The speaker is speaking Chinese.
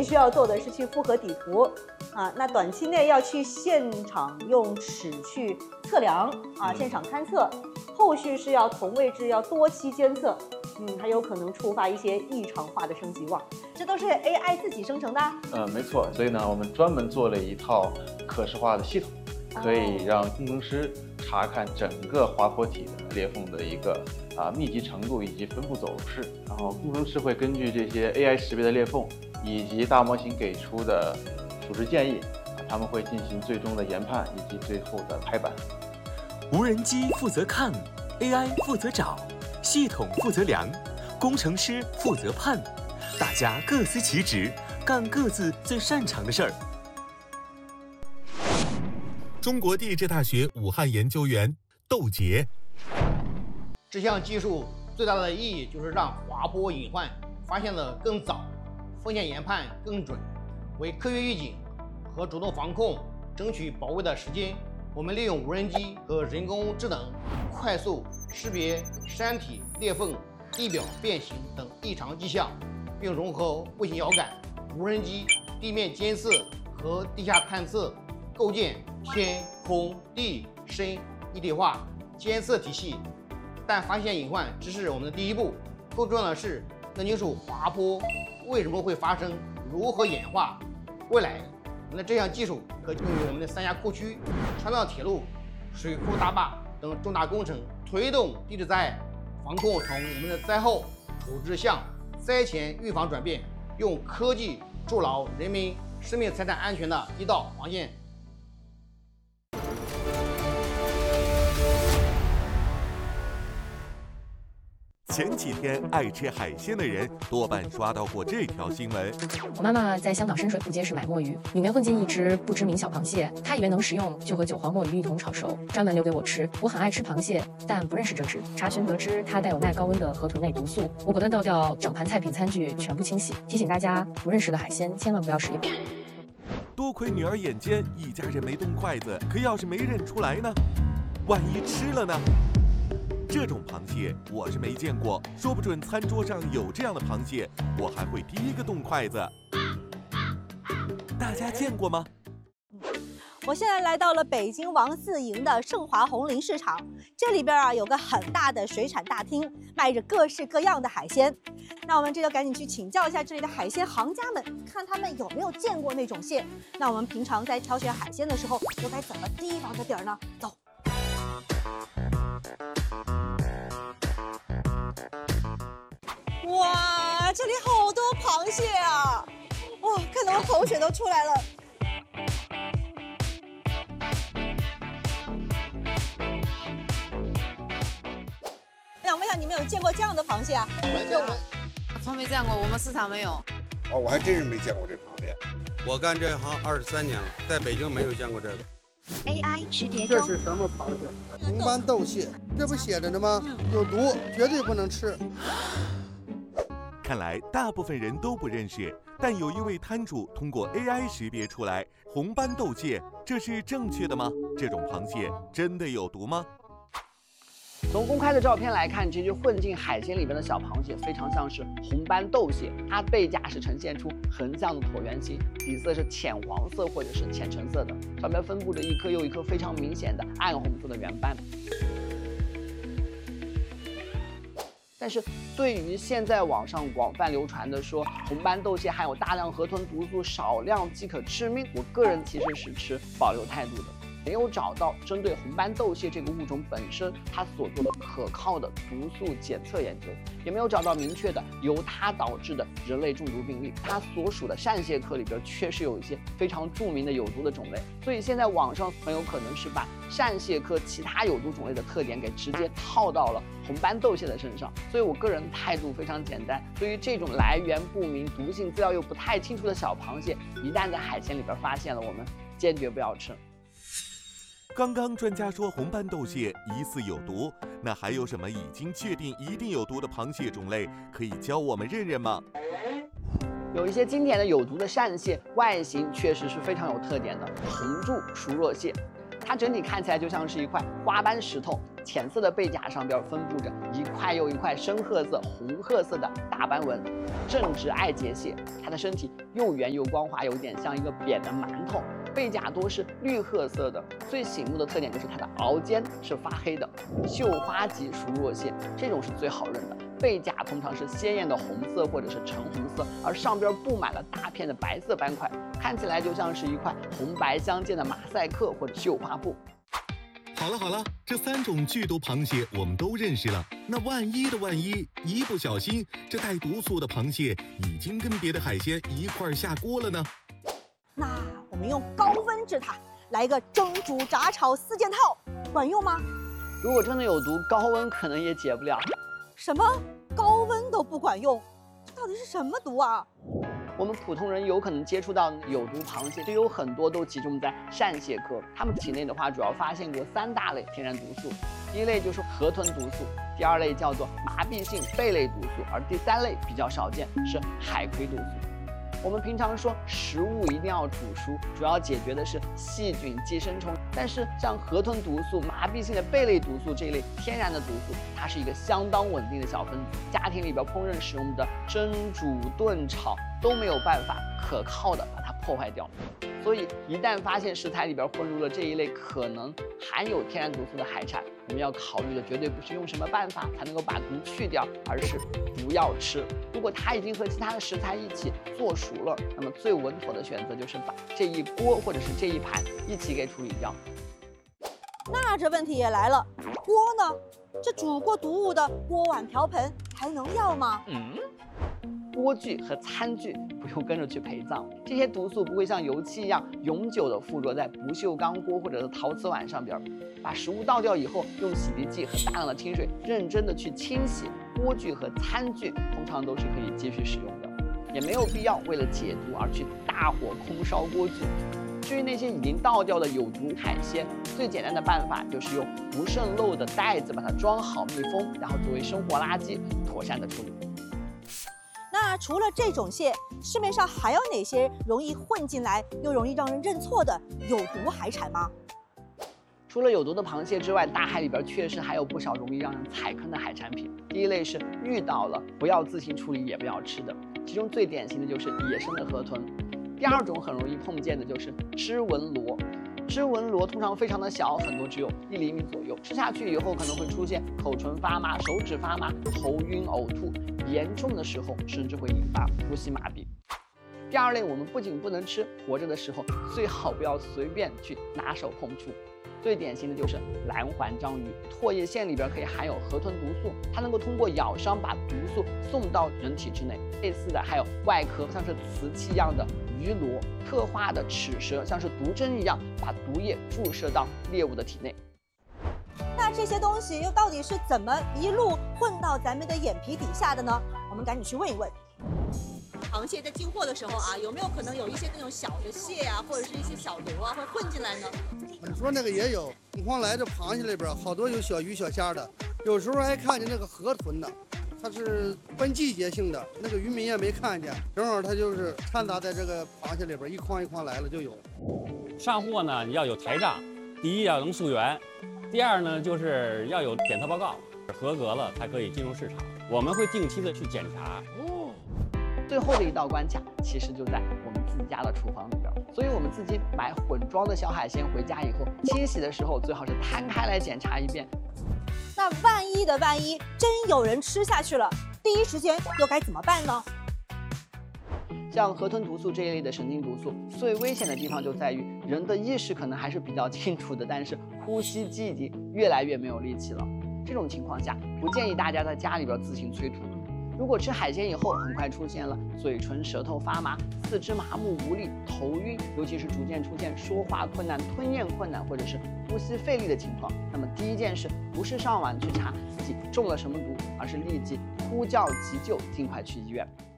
须要做的是去复核底图啊，那短期内要去现场用尺去测量啊，现场勘测，后续是要同位置要多期监测，还有可能触发一些异常化的升级网，这都是 AI 自己生成的。 没错，所以呢，我们专门做了一套可视化的系统，可以让工程师查看整个滑坡体的裂缝的一个密集程度以及分布走势，然后工程师会根据这些 AI 识别的裂缝以及大模型给出的处置建议，他们会进行最终的研判以及最后的拍板。 无人机负责看 ，AI 负责找，系统负责量，工程师负责判，大家各司其职，干各自最擅长的事儿。 中国地质大学武汉研究员窦杰， 这项技术最大的意义就是让滑坡隐患发现的更早，风险研判更准，为科学预警和主动防控争取宝贵的时间。我们利用无人机和人工智能快速识别山体裂缝、地表变形等异常迹象，并融合卫星遥感、无人机、地面监测和地下探测，构建天空地深一体化监测体系。但发现隐患只是我们的第一步，更重要的是弄清楚滑坡为什么会发生，如何演化。未来，我们的这项技术可用于我们的三峡库区、川藏铁路、水库大坝等重大工程，推动地质灾害防控从我们的灾后处置向灾前预防转变，用科技筑牢人民生命财产安全的一道防线。 前几天爱吃海鲜的人多半刷到过这条新闻。 我妈妈在香港深水埗街市买墨鱼，里面混进一只不知名小螃蟹，她以为能食用，就和韭黄墨鱼一同炒熟，专门留给我吃。我很爱吃螃蟹，但不认识这只。查询得知它带有耐高温的河豚类毒素，我果断倒掉整盘菜品餐具，全部清洗。提醒大家，不认识的海鲜千万不要食用。 多亏女儿眼尖，一家人没动筷子，可要是没认出来呢？万一吃了呢？这种螃蟹我是没见过，说不准餐桌上有这样的螃蟹，我还会第一个动筷子。大家见过吗？ 我现在来到了北京王四营的盛华红林市场，这里边有个很大的水产大厅，卖着各式各样的海鲜。那我们这就赶紧去请教一下这里的海鲜行家们，看他们有没有见过那种蟹。那我们平常在挑选海鲜的时候，又该怎么提防着点儿呢？走。哇，这里好多螃蟹啊！哇，看得我口水都出来了。想问一下，你们有见过这样的螃蟹啊？ 没见过，从没见过，我们市场没有。 哦，我还真是没见过这螃蟹。 我干这行23年了，在北京没有见过这个。 AI 识别这是什么螃蟹？红斑豆蟹，这不写着呢吗？有毒，绝对不能吃。 看来大部分人都不认识，但有一位摊主通过 AI 识别出来红斑豆蟹，这是正确的吗？这种螃蟹真的有毒吗？ 从公开的照片来看，这只混进海鲜里边的小螃蟹非常像是红斑豆蟹，它背甲是呈现出横向的椭圆形，底色是浅黄色或者是浅橙色的，上面分布着一颗又一颗非常明显的暗红色的圆斑。但是对于现在网上广泛流传的说红斑豆蟹含有大量河豚毒素，少量即可致命，我个人其实是持保留态度的。没有找到针对红斑豆蟹这个物种本身它所做的可靠的毒素检测研究，也没有找到明确的由它导致的人类中毒病例。它所属的扇蟹科里边确实有一些非常著名的有毒的种类，所以现在网上很有可能是把扇蟹科其他有毒种类的特点给直接套到了红斑豆蟹的身上。所以我个人态度非常简单，对于这种来源不明、毒性资料又不太清楚的小螃蟹，一旦在海鲜里边发现了，我们坚决不要吃。 刚刚专家说红斑豆蟹疑似有毒，那还有什么已经确定一定有毒的螃蟹种类可以教我们认认吗？ 有一些经典的有毒的扇蟹，外形确实是非常有特点的，红柱熟若蟹。它整体看起来就像是一块花斑石头， 浅色的背甲上边分布着一块又一块深褐色、红褐色的大斑纹。正直爱结蟹，它的身体又圆又光滑，有点像一个扁的馒头。背甲多是绿褐色的，最醒目的特点就是它的螯尖是发黑的。绣花棘熟若蟹，这种是最好认的。背甲通常是鲜艳的红色或者是橙红色，而上边布满了大片的白色斑块，看起来就像是一块红白相间的马赛克或者绣花布。 好了，这3种剧毒螃蟹我们都认识了。那万一的万一，一不小心，这带毒素的螃蟹已经跟别的海鲜一块下锅了呢？ 那我们用高温治它，来个蒸、煮、炸、炒4件套，管用吗？ 如果真的有毒，高温可能也解不了。 什么？高温都不管用？这到底是什么毒啊？ 我们普通人有可能接触到有毒螃蟹，就有很多都集中在扇蟹科。它们体内的话，主要发现过3大类天然毒素。第一类就是河豚毒素，第2类叫做麻痹性贝类毒素，而第3类比较少见，是海葵毒素。我们平常说食物一定要煮熟，主要解决的是细菌、寄生虫。但是像河豚毒素、麻痹性的贝类毒素这一类天然的毒素，它是一个相当稳定的小分子，家庭里边烹饪使用的蒸、煮、炖、炒都没有办法可靠的把它破坏掉。所以一旦发现食材里边混入了这一类可能含有天然毒素的海产，我们要考虑的绝对不是用什么办法才能够把毒去掉，而是不要吃。如果它已经和其他的食材一起做熟了，那么最稳妥的选择就是把这一锅或者是这一盘一起给处理掉。 那这问题也来了，锅呢？这煮过毒物的锅碗瓢盆还能要吗？ 锅具和餐具不用跟着去陪葬，这些毒素不会像油漆一样永久的附着在不锈钢锅或者是陶瓷碗上边。把食物倒掉以后，用洗涤剂和大量的清水认真的去清洗锅具和餐具，通常都是可以继续使用的，也没有必要为了解毒而去大火空烧锅具。至于那些已经倒掉的有毒海鲜，最简单的办法就是用不渗漏的袋子把它装好密封，然后作为生活垃圾妥善的处理。 那除了这种蟹，市面上还有哪些容易混进来又容易让人认错的有毒海产吗？ 除了有毒的螃蟹之外，大海里边确实还有不少容易让人踩坑的海产品。第一类是遇到了不要自行处理也不要吃的，其中最典型的就是野生的河豚。第2种很容易碰见的就是织纹螺。织纹螺通常非常的小，很多只有1厘米左右，吃下去以后可能会出现口唇发麻、手指发麻、头晕、呕吐，严重的时候甚至会引发呼吸麻痹。第2类我们不仅不能吃，活着的时候最好不要随便去拿手碰触。最典型的就是蓝环章鱼，唾液腺里边可以含有河豚毒素，它能够通过咬伤把毒素送到人体之内。类似的还有外壳像是瓷器一样的鱼螺，特化的齿舌像是毒针一样把毒液注射到猎物的体内。 那这些东西又到底是怎么一路混到咱们的眼皮底下的呢？我们赶紧去问一问。螃蟹在进货的时候啊，有没有可能有一些那种小的蟹啊，或者是一些小螺啊，会混进来呢？ 你说那个也有，你光来这螃蟹里边好多有小鱼小虾的，有时候还看见那个河豚的，它是分季节性的，那个渔民也没看见，正好它就是掺杂在这个螃蟹里边，一筐一筐来了就有。 上货呢，你要有台账，第一要能溯源，第2呢就是要有检测报告，合格了才可以进入市场。我们会定期的去检查。 最后的一道关卡其实就在我们自己家的厨房里边，所以我们自己买混装的小海鲜回家以后，清洗的时候最好是摊开来检查一遍。 那万一的万一，真有人吃下去了，第一时间又该怎么办呢？ 像河豚毒素这一类的神经毒素，最危险的地方就在于人的意识可能还是比较清楚的，但是呼吸机已经越来越没有力气了。这种情况下，不建议大家在家里边自行催吐。如果吃海鲜以后很快出现了嘴唇、舌头发麻、四肢麻木无力、头晕，尤其是逐渐出现说话困难、吞咽困难或者是呼吸费力的情况，那么第一件事不是上网去查自己中了什么毒，而是立即呼叫急救，尽快去医院。